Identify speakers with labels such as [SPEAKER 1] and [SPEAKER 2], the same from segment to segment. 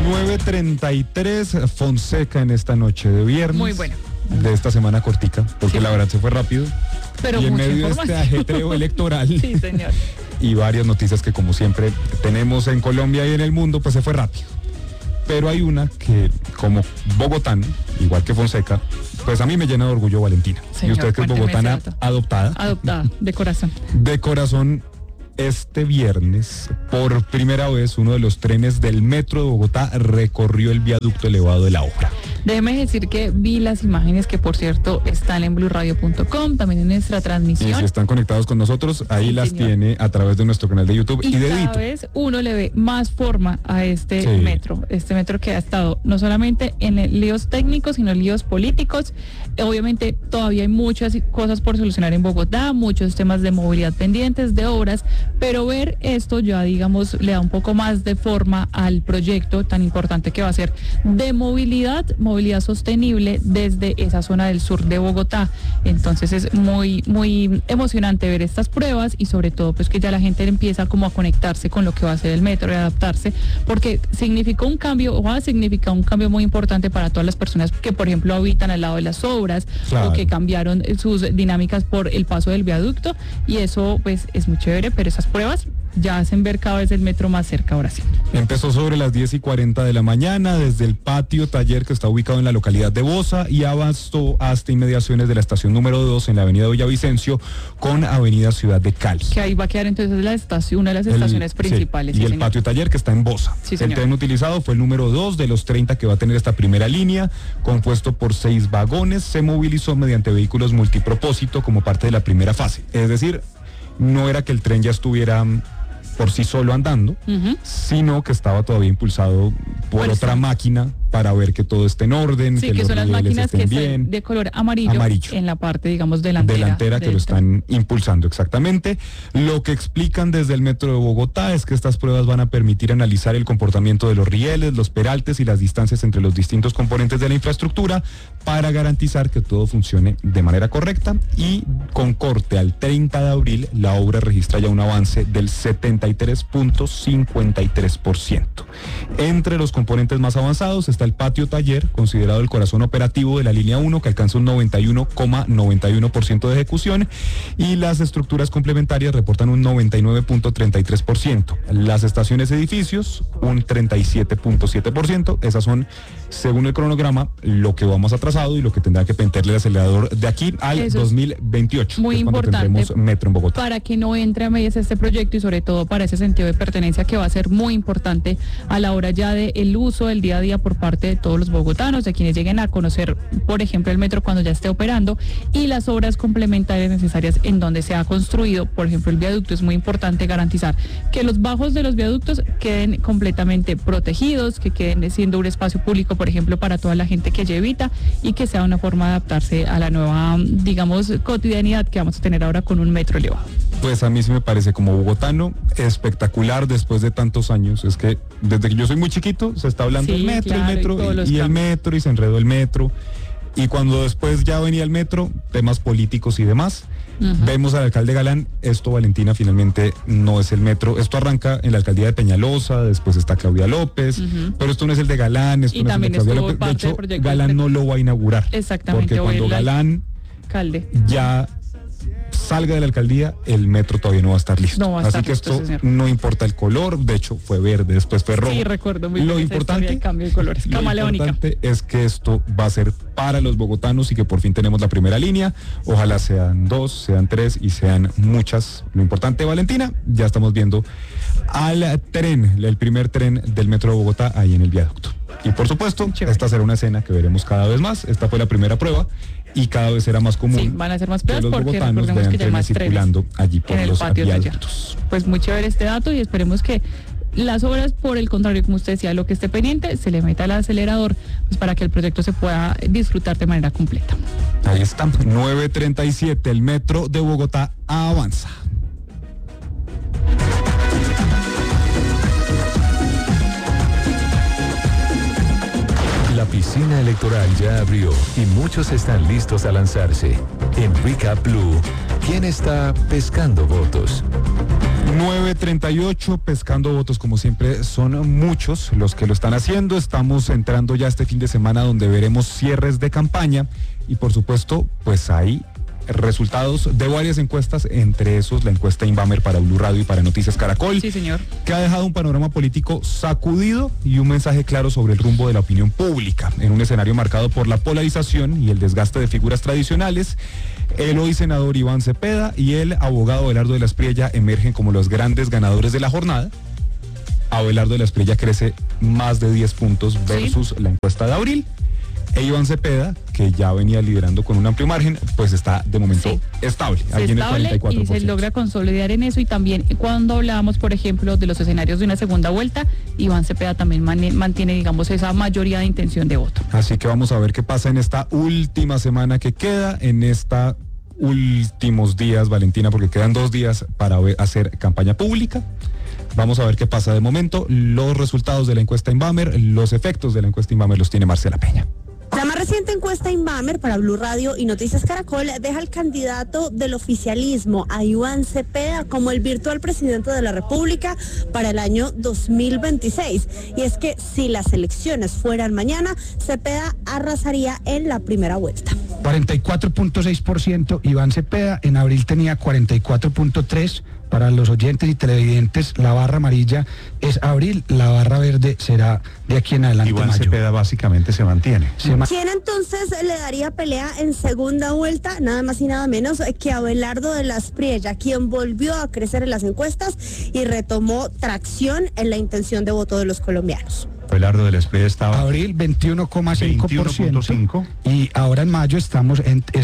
[SPEAKER 1] 9:33, Fonseca en esta noche de viernes.
[SPEAKER 2] Muy bueno.
[SPEAKER 1] De esta semana cortica, porque la verdad se fue rápido.
[SPEAKER 2] Pero
[SPEAKER 1] y en
[SPEAKER 2] mucha
[SPEAKER 1] medio de este ajetreo electoral
[SPEAKER 2] sí, señor.
[SPEAKER 1] y varias noticias que como siempre tenemos en Colombia y en el mundo, pues se fue rápido. Pero hay una que como bogotano, igual que Fonseca, pues a mí me llena de orgullo, Valentina.
[SPEAKER 2] Señor,
[SPEAKER 1] y usted que es bogotana adoptada.
[SPEAKER 2] Adoptada, de corazón.
[SPEAKER 1] De corazón, este viernes, por primera vez, uno de los trenes del metro de Bogotá recorrió el viaducto elevado de la obra.
[SPEAKER 2] Déjeme decir que vi las imágenes que, por cierto, están en blueradio.com, también en nuestra transmisión.
[SPEAKER 1] Y si están conectados con nosotros, ahí
[SPEAKER 2] sí,
[SPEAKER 1] las
[SPEAKER 2] señor.
[SPEAKER 1] tiene a través de nuestro canal de YouTube.
[SPEAKER 2] Y
[SPEAKER 1] de
[SPEAKER 2] cada
[SPEAKER 1] Dito.
[SPEAKER 2] vez uno le ve más forma a este
[SPEAKER 1] Sí.
[SPEAKER 2] metro que ha estado no solamente en líos técnicos, sino líos políticos. Obviamente todavía hay muchas cosas por solucionar en Bogotá, muchos temas de movilidad pendientes, de obras, pero ver esto ya, digamos, le da un poco más de forma al proyecto tan importante que va a ser de movilidad sostenible desde esa zona del sur de Bogotá. Entonces es muy, muy emocionante ver estas pruebas y sobre todo pues que ya la gente empieza como a conectarse con lo que va a ser el metro y adaptarse, porque significó un cambio o va a significar un cambio muy importante para todas las personas que, por ejemplo, habitan al lado de las obras,
[SPEAKER 1] claro,
[SPEAKER 2] o que cambiaron sus dinámicas por el paso del viaducto, y eso pues es muy chévere, pero esas pruebas ya hacen ver cada vez el metro más cerca ahora sí.
[SPEAKER 1] Empezó sobre las 10:40 de la mañana desde el patio taller que está ubicado en la localidad de Bosa y avanzó hasta inmediaciones de la estación número 2 en la avenida Villavicencio con avenida Ciudad de Cali.
[SPEAKER 2] Que ahí va a quedar entonces la estación, una de las estaciones principales.
[SPEAKER 1] Sí, y
[SPEAKER 2] sí,
[SPEAKER 1] el
[SPEAKER 2] señor.
[SPEAKER 1] patio taller que está en Bosa.
[SPEAKER 2] Sí,
[SPEAKER 1] el
[SPEAKER 2] señor.
[SPEAKER 1] tren utilizado fue el número 2 de los 30 que va a tener esta primera línea, compuesto por 6 vagones. Se movilizó mediante vehículos multipropósito como parte de la primera fase. Es decir, no era que el tren ya estuviera por sí solo andando, sino que estaba todavía impulsado por otra máquina para ver que todo esté en orden,
[SPEAKER 2] sí,
[SPEAKER 1] que
[SPEAKER 2] que
[SPEAKER 1] los
[SPEAKER 2] son las
[SPEAKER 1] rieles
[SPEAKER 2] máquinas que
[SPEAKER 1] estén bien.
[SPEAKER 2] están de color amarillo en la parte, digamos, delantera
[SPEAKER 1] Que lo están impulsando, exactamente. Lo que explican desde el metro de Bogotá es que estas pruebas van a permitir analizar el comportamiento de los rieles, los peraltes y las distancias entre los distintos componentes de la infraestructura para garantizar que todo funcione de manera correcta, y con corte al 30 de abril la obra registra ya un avance del 73.53%. Entre los componentes más avanzados está el patio taller, considerado el corazón operativo de la línea 1, que alcanza un 91,91% de ejecución, y las estructuras complementarias reportan un 99.33%. Las estaciones edificios, un 37.7%. Esas son, según el cronograma, lo que vamos atrasado y lo que tendrá que meterle el acelerador de aquí al 2028.
[SPEAKER 2] Muy importante
[SPEAKER 1] tendremos metro en Bogotá.
[SPEAKER 2] Para que no entre a medias este proyecto y sobre todo para ese sentido de pertenencia que va a ser muy importante a la hora ya del uso del día a día por parte de todos los bogotanos, de quienes lleguen a conocer, por ejemplo, el metro cuando ya esté operando, y las obras complementarias necesarias en donde se ha construido. Por ejemplo, el viaducto, es muy importante garantizar que los bajos de los viaductos queden completamente protegidos, que queden siendo un espacio público, por ejemplo, para toda la gente que evita, y que sea una forma de adaptarse a la nueva, digamos, cotidianidad que vamos a tener ahora con un metro elevado.
[SPEAKER 1] Pues a mí sí me parece, como bogotano, espectacular después de tantos años. Es que desde que yo soy muy chiquito se está hablando del metro,
[SPEAKER 2] claro,
[SPEAKER 1] y el metro, y se enredó el metro. Y cuando después ya venía el metro, temas políticos y demás, vemos al alcalde Galán. Esto, Valentina, finalmente no es el metro. Esto arranca en la alcaldía de Peñalosa, después está Claudia López, pero esto no es el de Galán, esto no es el de Claudia López. De hecho, Galán no lo va a inaugurar.
[SPEAKER 2] Exactamente.
[SPEAKER 1] Porque cuando Galán ya salga de la alcaldía, el metro todavía no va a estar listo.
[SPEAKER 2] No va a
[SPEAKER 1] Así
[SPEAKER 2] estar
[SPEAKER 1] que
[SPEAKER 2] listo,
[SPEAKER 1] esto
[SPEAKER 2] señor.
[SPEAKER 1] no importa el color, de hecho fue verde, después fue rojo.
[SPEAKER 2] Sí, recuerdo muy bien.
[SPEAKER 1] Lo importante,
[SPEAKER 2] el cambio de colores, camaleónica.
[SPEAKER 1] Lo importante es que esto va a ser para los bogotanos y que por fin tenemos la primera línea. Ojalá sean 2, sean 3 y sean muchas. Lo importante, Valentina, ya estamos viendo al tren, el primer tren del metro de Bogotá ahí en el viaducto. Y por supuesto, esta será una escena que veremos cada vez más. Esta fue la primera prueba y cada vez será más común.
[SPEAKER 2] Sí, van a ser más pruebas
[SPEAKER 1] los
[SPEAKER 2] porque
[SPEAKER 1] bogotanos
[SPEAKER 2] recordemos que ya hay más
[SPEAKER 1] circulando allí por
[SPEAKER 2] en el
[SPEAKER 1] los
[SPEAKER 2] patio
[SPEAKER 1] viaductos.
[SPEAKER 2] taller. Pues muy chévere este dato y esperemos que las obras, por el contrario, como usted decía, lo que esté pendiente, se le meta al acelerador, pues para que el proyecto se pueda disfrutar de manera completa.
[SPEAKER 1] Ahí está, 9:37, el metro de Bogotá avanza.
[SPEAKER 3] La piscina electoral ya abrió y muchos están listos a lanzarse. En Recap Blue, ¿quién está pescando votos?
[SPEAKER 1] 9:38, pescando votos como siempre, son muchos los que lo están haciendo. Estamos entrando ya este fin de semana donde veremos cierres de campaña y por supuesto pues hay resultados de varias encuestas, entre esos la encuesta Inbamer para Blue Radio y para Noticias Caracol.
[SPEAKER 2] Sí, señor.
[SPEAKER 1] Que ha dejado un panorama político sacudido y un mensaje claro sobre el rumbo de la opinión pública, en un escenario marcado por la polarización y el desgaste de figuras tradicionales. El hoy senador Iván Cepeda y el abogado Abelardo de la Espriella emergen como los grandes ganadores de la jornada. Abelardo de la Espriella crece más de 10 puntos versus la encuesta de abril. E Iván Cepeda, que ya venía liderando con un amplio margen, pues está de momento estable, allí en el 44%.
[SPEAKER 2] Y se logra consolidar en eso. Y también cuando hablábamos, por ejemplo, de los escenarios de una segunda vuelta, Iván Cepeda también mantiene, digamos, esa mayoría de intención de voto.
[SPEAKER 1] Así que vamos a ver qué pasa en esta última semana que queda, en esta últimos días, Valentina, porque quedan 2 días para hacer campaña pública. Vamos a ver qué pasa. De momento, los resultados de la encuesta Inbamer, los efectos de la encuesta Inbamer los tiene Marcela Peña.
[SPEAKER 4] La más reciente encuesta Inbamer para Blue Radio y Noticias Caracol deja al candidato del oficialismo, a Iván Cepeda, como el virtual presidente de la República para el año 2026. Y es que si las elecciones fueran mañana, Cepeda arrasaría en la primera vuelta.
[SPEAKER 5] 44.6% Iván Cepeda, en abril tenía 44.3%. Para los oyentes y televidentes, la barra amarilla es abril, la barra verde será de aquí en adelante.
[SPEAKER 6] Iván
[SPEAKER 5] mayo.
[SPEAKER 6] Cepeda básicamente se mantiene.
[SPEAKER 4] ¿Quién entonces le daría pelea en segunda vuelta? Nada más y nada menos que Abelardo de la Espriella, quien volvió a crecer en las encuestas y retomó tracción en la intención de voto de los colombianos.
[SPEAKER 6] Abelardo de la Espriella estaba...
[SPEAKER 5] Abril 21,5% y ahora en mayo está en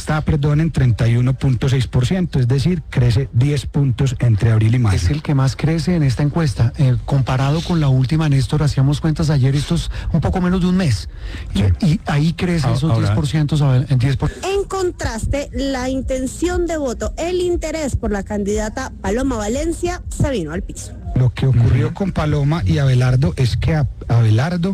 [SPEAKER 5] 31.6%, es decir, crece 10 puntos entre abril y mayo.
[SPEAKER 7] Es el que más crece en esta encuesta, comparado con la última, Néstor, hacíamos cuentas ayer, esto es un poco menos de un mes, y ahí crece esos 10%, en 10%.
[SPEAKER 4] En contraste, la intención de voto, el interés por la candidata Paloma Valencia se vino al piso.
[SPEAKER 5] Lo que ocurrió con Paloma y Abelardo es que Abelardo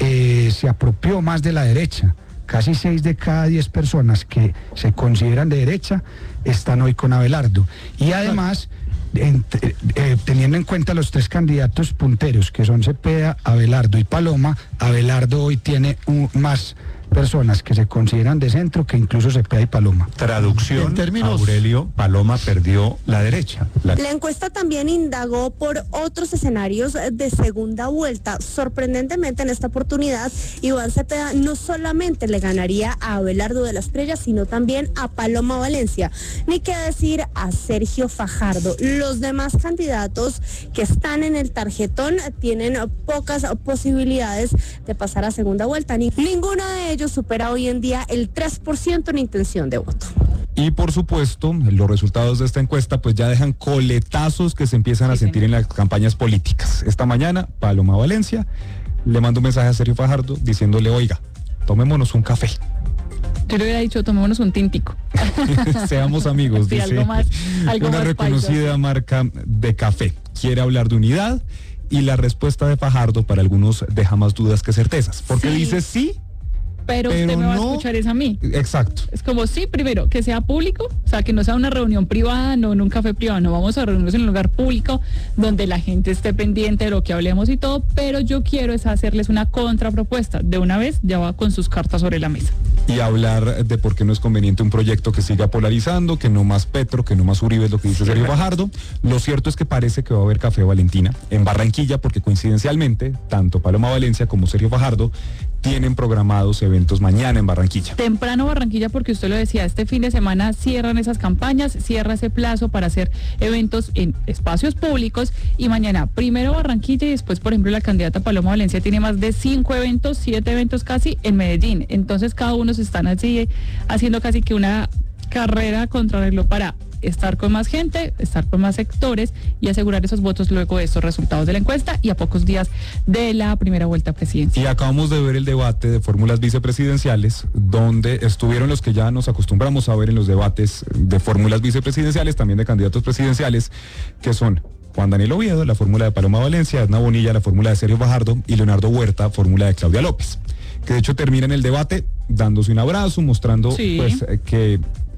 [SPEAKER 5] se apropió más de la derecha. Casi 6 de cada 10 personas que se consideran de derecha están hoy con Abelardo. Y además, teniendo en cuenta los 3 candidatos punteros, que son Cepeda, Abelardo y Paloma, Abelardo hoy tiene más personas que se consideran de centro que incluso Cepeda y Paloma.
[SPEAKER 6] Traducción,
[SPEAKER 7] En términos...
[SPEAKER 6] Aurelio, Paloma perdió la derecha.
[SPEAKER 4] La encuesta también indagó por otros escenarios de segunda vuelta. Sorprendentemente, en esta oportunidad, Iván Cepeda no solamente le ganaría a Abelardo de la Espriella, sino también a Paloma Valencia. Ni qué decir a Sergio Fajardo. Los demás candidatos que están en el tarjetón tienen pocas posibilidades de pasar a segunda vuelta. Ninguno de ellos supera hoy en día el 3% en intención de voto.
[SPEAKER 1] Y por supuesto, los resultados de esta encuesta pues ya dejan coletazos que se empiezan a sentir en las campañas políticas. Esta mañana, Paloma Valencia le mandó un mensaje a Sergio Fajardo diciéndole, oiga, tomémonos un café.
[SPEAKER 2] Yo le hubiera dicho, tomémonos un tintico.
[SPEAKER 1] Seamos amigos,
[SPEAKER 2] sí,
[SPEAKER 1] dice
[SPEAKER 2] algo más
[SPEAKER 1] una reconocida
[SPEAKER 2] paisa,
[SPEAKER 1] marca de café. Quiere hablar de unidad y la respuesta de Fajardo para algunos deja más dudas que certezas. Porque dice sí,
[SPEAKER 2] pero usted me va a escuchar es a mí.
[SPEAKER 1] Exacto.
[SPEAKER 2] Es como, sí, primero, que sea público, o sea, que no sea una reunión privada, no en un café privado, no vamos a reunirnos en un lugar público donde la gente esté pendiente de lo que hablemos y todo, pero yo quiero es hacerles una contrapropuesta. De una vez ya va con sus cartas sobre la mesa.
[SPEAKER 1] Y hablar de por qué no es conveniente un proyecto que siga polarizando, que no más Petro, que no más Uribe, es lo que dice Sergio Fajardo. Lo cierto es que parece que va a haber café Valentina en Barranquilla, porque coincidencialmente, tanto Paloma Valencia como Sergio Fajardo tienen programados eventos mañana en Barranquilla.
[SPEAKER 2] Temprano Barranquilla, porque usted lo decía, este fin de semana cierran esas campañas, cierra ese plazo para hacer eventos en espacios públicos y mañana primero Barranquilla y después, por ejemplo, la candidata Paloma Valencia tiene más de 5 eventos, 7 eventos casi en Medellín. Entonces cada uno se están así haciendo casi que una carrera contrarreloj para estar con más gente, estar con más sectores y asegurar esos votos luego de estos resultados de la encuesta y a pocos días de la primera vuelta presidencial.
[SPEAKER 1] Y acabamos de ver el debate de fórmulas vicepresidenciales, donde estuvieron los que ya nos acostumbramos a ver en los debates de fórmulas vicepresidenciales, también de candidatos presidenciales, que son Juan Daniel Oviedo, la fórmula de Paloma Valencia, Edna Bonilla, la fórmula de Sergio Fajardo, y Leonardo Huerta, fórmula de Claudia López, que de hecho terminan el debate dándose un abrazo, mostrando pues que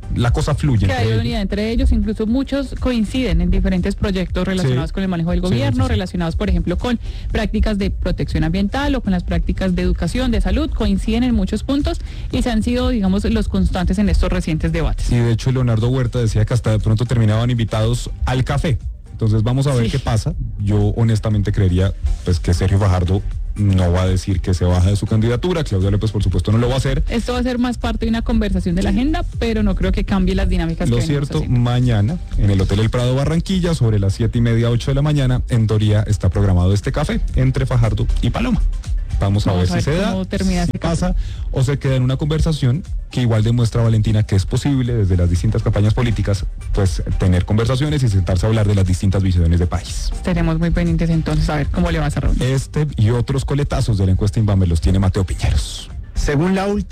[SPEAKER 1] la cosa fluye.
[SPEAKER 2] Que hay unidad entre ellos, incluso muchos coinciden en diferentes proyectos relacionados con el manejo del gobierno, relacionados, por ejemplo, con prácticas de protección ambiental o con las prácticas de educación, de salud, coinciden en muchos puntos y se han sido, digamos, los constantes en estos recientes debates.
[SPEAKER 1] Y de hecho, Leonardo Huerta decía que hasta de pronto terminaban invitados al café. Entonces vamos a ver qué pasa. Yo honestamente creería pues que Sergio Fajardo no va a decir que se baja de su candidatura. Claudia López, por supuesto, no lo va a hacer.
[SPEAKER 2] Esto va a ser más parte de una conversación de la agenda, pero no creo que cambie las dinámicas.
[SPEAKER 1] Lo cierto, mañana, en el Hotel El Prado Barranquilla, sobre las 7:30, 8 de la mañana, en teoría está programado este café entre Fajardo y Paloma. Vamos a ver si se da, si pasa o se queda en una conversación que igual demuestra, Valentina, que es posible desde las distintas campañas políticas pues tener conversaciones y sentarse a hablar de las distintas visiones de país.
[SPEAKER 2] Estaremos muy pendientes entonces a ver cómo le va a esa reunión.
[SPEAKER 1] Este y otros coletazos de la encuesta Inbamer los tiene Mateo Piñeros.
[SPEAKER 8] Según la última